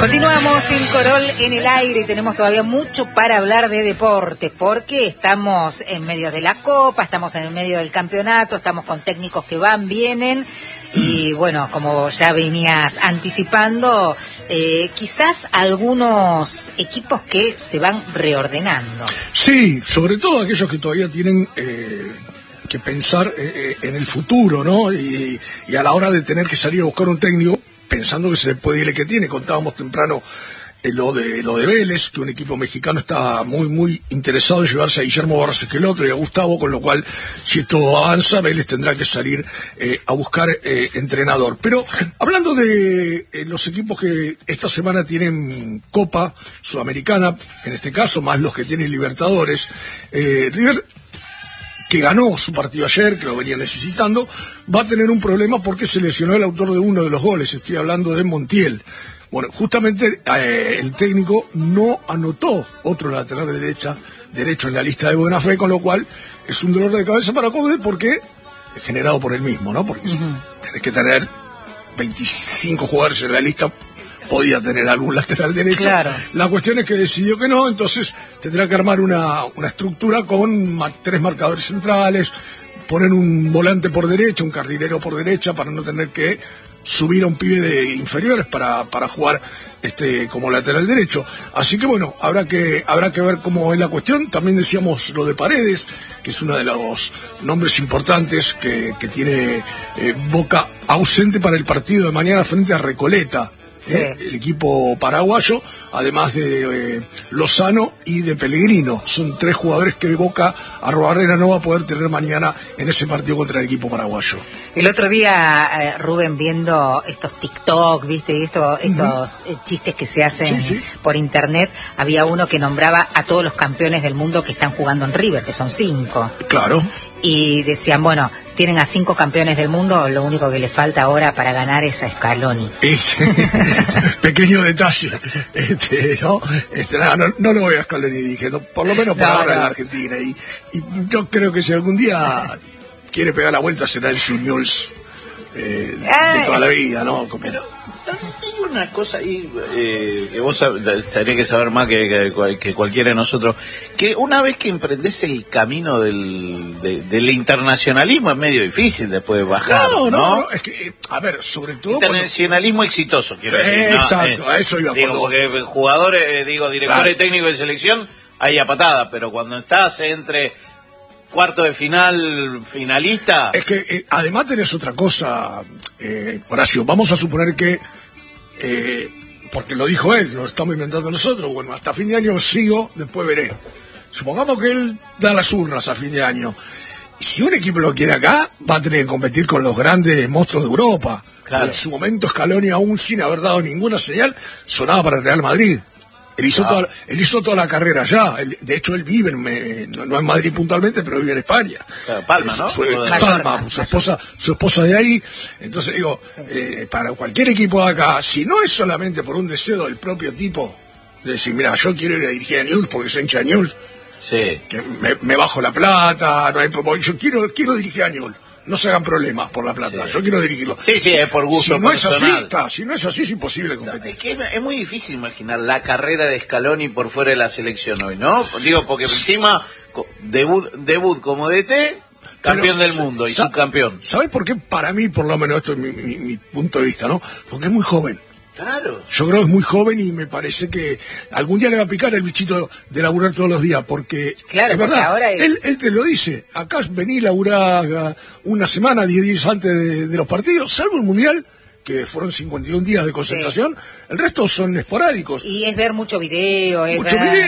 Continuamos en Corol en el aire y tenemos todavía mucho para hablar de deportes, porque estamos en medio de la Copa, estamos en el medio del campeonato, estamos con técnicos que van, vienen, y bueno, como ya venías anticipando, quizás algunos equipos que se van reordenando. Sí, sobre todo aquellos que todavía tienen que pensar en el futuro, ¿no? Y a la hora de tener que salir a buscar un técnico, pensando que se le puede ir el que tiene. Contábamos temprano lo de Vélez, que un equipo mexicano está muy interesado en llevarse a Guillermo Barros Esqueloto y a Gustavo, con lo cual, si esto avanza, Vélez tendrá que salir a buscar entrenador. Pero hablando de los equipos que esta semana tienen Copa Sudamericana, en este caso, más los que tienen Libertadores, River, que ganó su partido ayer, que lo venía necesitando, va a tener un problema porque se lesionó el autor de uno de los goles. Estoy hablando de Montiel. Bueno, justamente el técnico no anotó otro lateral derecho en la lista de buena fe, con lo cual es un dolor de cabeza para Coudet, porque es generado por él mismo, ¿no? Porque tenés que tener 25 jugadores en la lista. Podía tener algún lateral derecho. Claro. La cuestión es que decidió que no, entonces tendrá que armar una estructura con 3 marcadores centrales, poner un volante por derecha, un carrilero por derecha, para no tener que subir a un pibe de inferiores para jugar como lateral derecho. Así que bueno, habrá que ver cómo es la cuestión. También decíamos lo de Paredes, que es uno de los nombres importantes que tiene Boca ausente para el partido de mañana frente a Recoleta. Sí. El equipo paraguayo, además de Lozano y de Pellegrino. Son 3 jugadores que Boca Arrobarrena no va a poder tener mañana en ese partido contra el equipo paraguayo. El otro día, Rubén, viendo estos TikTok, ¿viste? Estos chistes que se hacen por internet, había uno que nombraba a todos los campeones del mundo que están jugando en River, que son 5. Claro. Y decían, bueno, tienen a 5 campeones del mundo, lo único que le falta ahora para ganar es a Scaloni. Pequeño detalle, no lo voy a Scaloni, dije, por lo menos por ahora en la Argentina, y yo creo que si algún día quiere pegar la vuelta será el Suñols de toda la vida, ¿no? Pero hay una cosa ahí que vos tenés que saber más que cualquiera de nosotros, que una vez que emprendés el camino del internacionalismo es medio difícil después de bajar, ¿no? Es que, a ver, sobre todo internacionalismo exitoso, quiero decir. Exacto, a eso iba. Porque jugadores, directores técnicos de selección hay a patada, pero cuando estás entre cuarto de final, finalista... Es que además tenés otra cosa, Horacio. Vamos a suponer que, porque lo dijo él, lo estamos inventando nosotros, bueno, hasta fin de año sigo, después veré. Supongamos que él da las urnas a fin de año. Si un equipo lo quiere acá, va a tener que competir con los grandes monstruos de Europa. Claro. En su momento Scaloni, aún sin haber dado ninguna señal, sonaba para el Real Madrid. Él hizo toda la carrera allá. De hecho, él vive no en Madrid puntualmente, pero vive en España. Palma, ¿no? Palma, su esposa de ahí. Entonces digo, para cualquier equipo de acá, si no es solamente por un deseo del propio tipo, de decir, mira, yo quiero ir a dirigir a Newell's porque soy hincha de Newell's, que me bajo la plata, no hay problema, yo quiero dirigir a Newell's. No se hagan problemas por la plata, yo quiero dirigirlo. Sí, es por gusto personal. Si no es así, es imposible competir. Es que es muy difícil imaginar la carrera de Scaloni por fuera de la selección hoy, ¿no? Digo, porque encima, debut como DT, campeón del mundo y subcampeón. ¿Sabes por qué? Para mí, por lo menos, esto es mi punto de vista, ¿no? Porque es muy joven. Claro. Yo creo que es muy joven y me parece que algún día le va a picar el bichito de laburar todos los días, porque claro, es verdad, ahora él te lo dice, acá vení a laburar una semana, 10 días antes de los partidos, salvo el Mundial, que fueron 51 días de concentración, el resto son esporádicos. Y es ver mucho video, ir a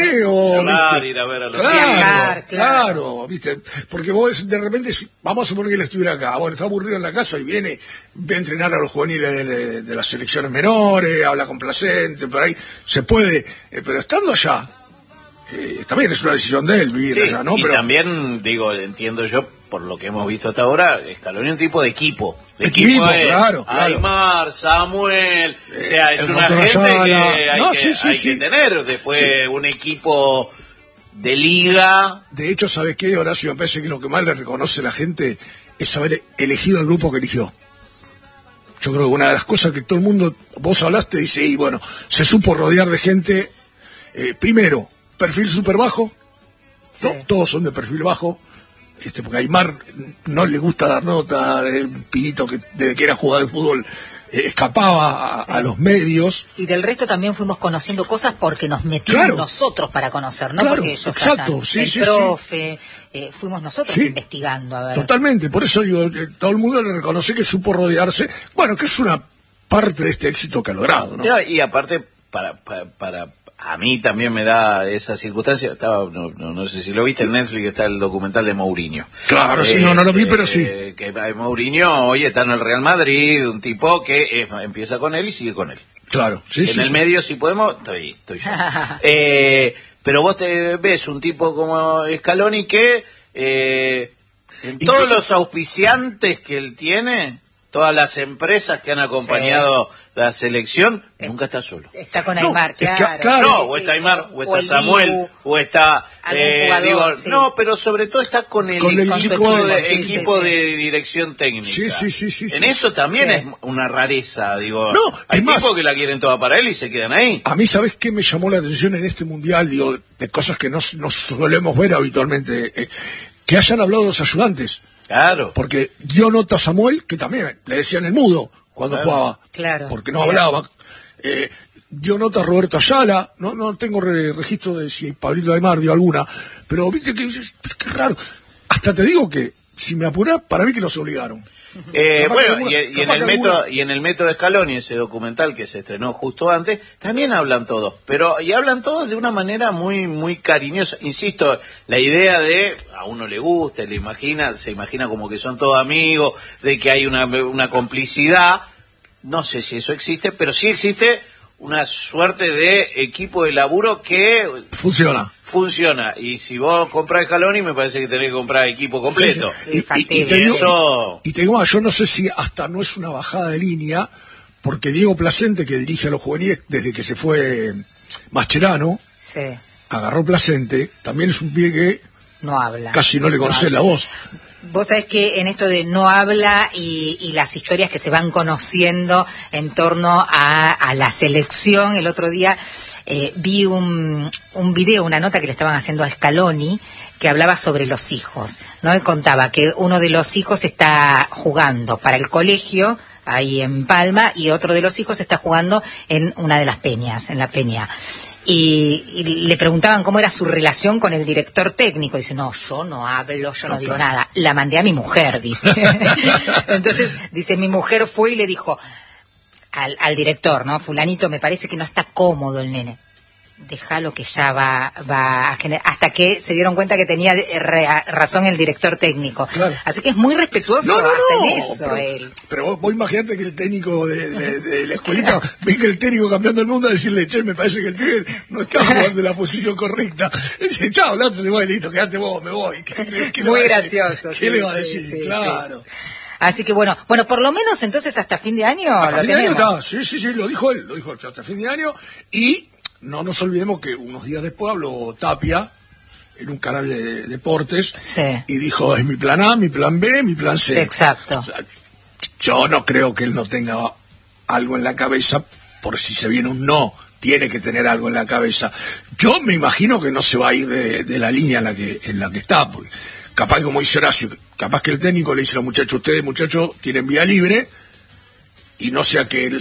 ver a los claro, ¿viste? Porque vos de repente, vamos a suponer que él estuviera acá, bueno, está aburrido en la casa y ve a entrenar a los juveniles de las selecciones menores, habla complacente, por ahí se puede, pero estando allá, también es una decisión de él vivir allá, ¿no? Y pero también, entiendo yo, por lo que hemos visto hasta ahora, Scaloni es un tipo de equipo. Equipo, claro. Aymar, Samuel, o sea, es una gente que hay que tener después un equipo de liga. De hecho, ¿sabes qué, Horacio? Me parece que lo que más le reconoce la gente es haber elegido el grupo que eligió. yo creo que una de las cosas que todo el mundo, vos hablaste, dice, y bueno, se supo rodear de gente, primero, perfil súper bajo, Sí. todos son de perfil bajo, porque a Aymar no le gusta dar nota, el pibito que desde que era jugador de fútbol escapaba a los medios. Y del resto también fuimos conociendo cosas porque nos metimos Claro. nosotros para conocer, no Claro, porque ellos exacto, hayan, sí, el sí, profe, fuimos nosotros Sí. investigando, a ver. Totalmente, por eso digo, todo el mundo le reconoce que supo rodearse, bueno, que es una parte de este éxito que ha logrado, ¿no? Y aparte, para a mí también me da esa circunstancia. No sé si lo viste en Netflix, está el documental de Mourinho. Claro, sí, no lo vi, pero sí. Que Mourinho hoy está en el Real Madrid, un tipo que empieza con él y sigue con él. Claro, sí, En sí. el sí. medio, si podemos, estoy yo. Pero vos te ves un tipo como Scaloni que en todos los auspiciantes que él tiene, todas las empresas que han acompañado la selección, nunca está solo. Está con No, Aymar, es que, claro. claro. No, o está Aymar, o está el Samuel, Dibu, o está... algún jugador, sí. No, pero sobre todo está con el, Con el equipo, de, sí, equipo sí, de dirección técnica. Sí. En eso también Sí. es una rareza, digo. No, hay es más- tipos que la quieren toda para él y se quedan ahí. A mí, ¿sabes qué me llamó la atención en este mundial? Digo, de cosas que no solemos ver habitualmente, que hayan hablado los ayudantes. Claro. Porque dio nota a Samuel, que también le decían el mudo cuando Claro. jugaba. Claro. Porque no Mira. hablaba. Dio nota a Roberto Ayala, no tengo registro de si Pablito Aymar dio alguna, pero viste que dices, qué raro. Hasta te digo que, si me apurás, para mí que los obligaron. Bueno, y en capaz el que método, alguna- y en el método Scaloni, ese documental que se estrenó justo antes, también hablan todos, y hablan todos de una manera muy muy cariñosa. Insisto, la idea de a uno le gusta, se imagina como que son todos amigos, de que hay una complicidad. No sé si eso existe, pero sí existe una suerte de equipo de laburo que funciona. Y si vos comprás Scaloni, me parece que tenés que comprar equipo completo. Sí. Y te digo, Eso... y te digo más, yo no sé si hasta no es una bajada de línea, porque Diego Placente, que dirige a los juveniles desde que se fue Mascherano, Sí, agarró Placente, también es un pie que no habla. casi no le conoce habla. la voz. Vos sabés que en esto de no habla y las historias que se van conociendo en torno a la selección, el otro día vi un video, una nota que le estaban haciendo a Scaloni, que hablaba sobre los hijos, ¿no? Él contaba que uno de los hijos está jugando para el colegio, ahí en Palma, y otro de los hijos está jugando en una de las peñas, en la peña. Y le preguntaban cómo era su relación con el director técnico. Dice, no, yo no hablo, yo no digo nada. La mandé a mi mujer, dice. Entonces, dice, mi mujer fue y le dijo al director, ¿no? Fulanito, me parece que no está cómodo el nene. Déjalo que ya va a generar, hasta que se dieron cuenta que tenía razón el director técnico. Claro. Así que es muy respetuoso hasta en eso él. Pero vos imaginate que el técnico de la escuelita venga el técnico campeón del mundo a decirle, che, me parece que el pibe no está jugando en la posición correcta. Está hablando de vos, listo, quedate vos, me voy. ¿Qué Muy le va a decir? gracioso. ¿Qué sí, le va a sí, decir? sí, Claro. sí. Así que bueno, por lo menos entonces hasta fin de año Hasta lo fin de año tenemos. está, sí, lo dijo él, hasta fin de año. Y no nos olvidemos que unos días después habló Tapia en un canal de deportes Sí. y dijo, es mi plan A, mi plan B, mi plan C. Exacto. O sea, yo no creo que él no tenga algo en la cabeza, por si se viene un no, tiene que tener algo en la cabeza. Yo me imagino que no se va a ir de la línea en la que está, porque capaz, como dice Horacio, capaz que el técnico le dice a los muchachos, ustedes muchachos tienen vía libre, y no sea que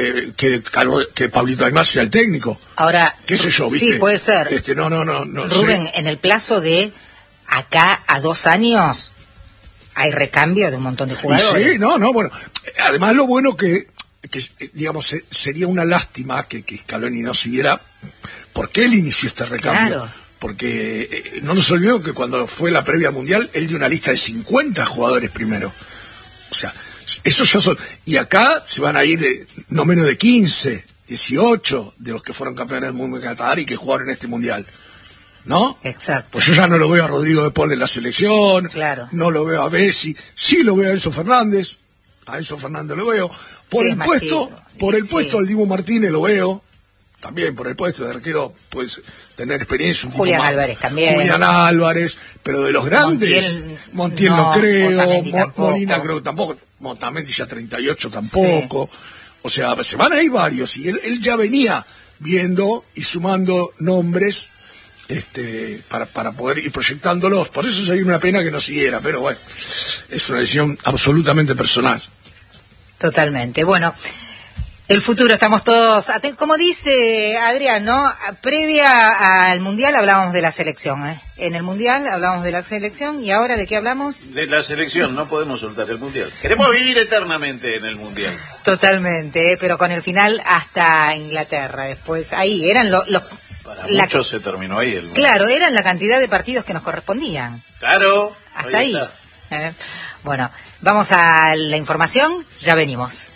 Pablito Aymar sea el técnico. Ahora, ¿Qué sé yo, viste? sí, puede ser. No Rubén, sé. en el plazo de acá a 2 años hay recambio de un montón de Y jugadores. sí, bueno. Además, lo bueno que digamos, sería una lástima que Scaloni no siguiera, porque él inició este recambio. Claro. Porque no nos olvidemos que cuando fue la previa mundial, él dio una lista de 50 jugadores primero. O sea, esos ya son. Y acá se van a ir no menos de 15, 18 de los que fueron campeones del mundo de Qatar y que jugaron en este mundial. ¿No? Exacto. Pues yo ya no lo veo a Rodrigo de Paul en la selección, Claro. no lo veo a Messi, sí lo veo a Enzo Fernández lo veo. Por Sí, el es más puesto, chico. por el Sí. puesto al Dibu Martínez lo veo, también por el puesto de arquero puedes tener experiencia. Julián Álvarez también. Julián Álvarez, pero de los grandes, Montiel no creo, Molina creo que tampoco, Montamendi ya 38 tampoco. Sí. O sea, se van a ir varios, y él ya venía viendo y sumando nombres para poder ir proyectándolos. Por eso sería una pena que no siguiera, pero bueno, es una decisión absolutamente personal. Totalmente. Bueno, el futuro, estamos todos atentos. Como dice Adrián, ¿no? Previa al Mundial hablábamos de la selección, ¿eh? En el Mundial hablábamos de la selección, y ahora ¿de qué hablamos? De la selección, no podemos soltar el Mundial. Queremos vivir eternamente en el Mundial. Totalmente, pero con el final hasta Inglaterra. Después, ahí eran los para muchos se terminó ahí el... Claro, eran la cantidad de partidos que nos correspondían. Claro. Hasta ahí. Bueno, vamos a la información, ya venimos.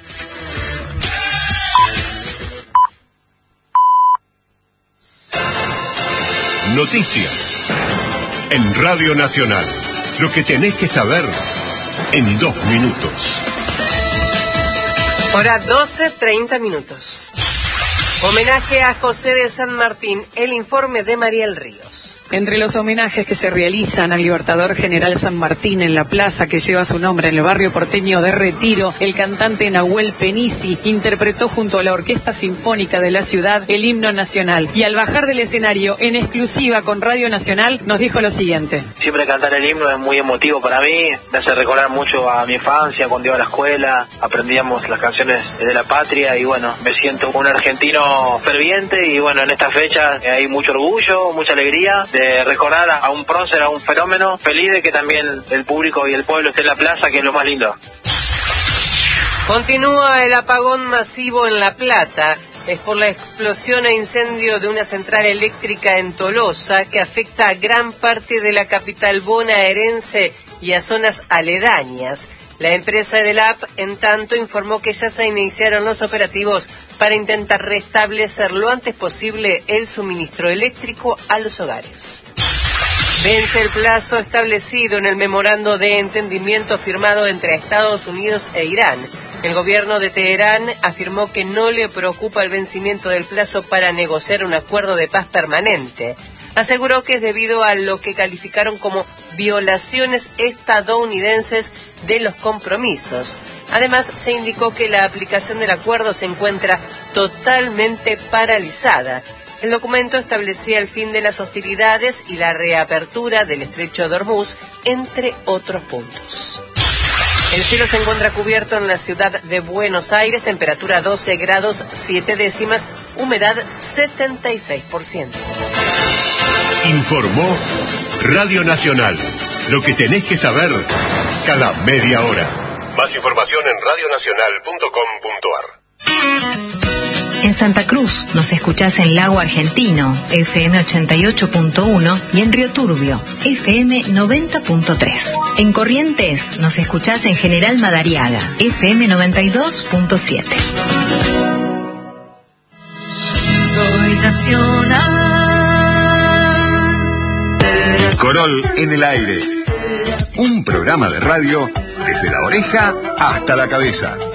Noticias en Radio Nacional. Lo que tenés que saber en 2 minutos. Hora 12:30. Homenaje a José de San Martín, el informe de Mariel Ríos. Entre los homenajes que se realizan al Libertador General San Martín en la plaza que lleva su nombre en el barrio porteño de Retiro, el cantante Nahuel Penisi interpretó junto a la Orquesta Sinfónica de la ciudad el himno nacional, y al bajar del escenario en exclusiva con Radio Nacional nos dijo lo siguiente: siempre cantar el himno es muy emotivo para mí, me hace recordar mucho a mi infancia, cuando iba a la escuela, aprendíamos las canciones de la patria, y bueno, me siento un argentino ferviente, y bueno, en esta fecha hay mucho orgullo, mucha alegría de recordar a un prócer, a un fenómeno, feliz de que también el público y el pueblo esté en la plaza, que es lo más lindo. Continúa el apagón masivo en La Plata. Es por la explosión e incendio de una central eléctrica en Tolosa que afecta a gran parte de la capital bonaerense y a zonas aledañas. La empresa Edelap, en tanto, informó que ya se iniciaron los operativos para intentar restablecer lo antes posible el suministro eléctrico a los hogares. Vence el plazo establecido en el memorando de entendimiento firmado entre Estados Unidos e Irán. El gobierno de Teherán afirmó que no le preocupa el vencimiento del plazo para negociar un acuerdo de paz permanente. Aseguró que es debido a lo que calificaron como violaciones estadounidenses de los compromisos. Además, se indicó que la aplicación del acuerdo se encuentra totalmente paralizada. El documento establecía el fin de las hostilidades y la reapertura del estrecho de Hormuz, entre otros puntos. El cielo se encuentra cubierto en la ciudad de Buenos Aires, temperatura 12 grados 7 décimas, humedad 76%. Informó Radio Nacional. Lo que tenés que saber cada media hora. Más información en radionacional.com.ar. En Santa Cruz nos escuchás en Lago Argentino, FM 88.1, y en Río Turbio, FM 90.3. En Corrientes nos escuchás en General Madariaga, FM 92.7. Soy nacional. Corol en el aire. Un programa de radio desde la oreja hasta la cabeza.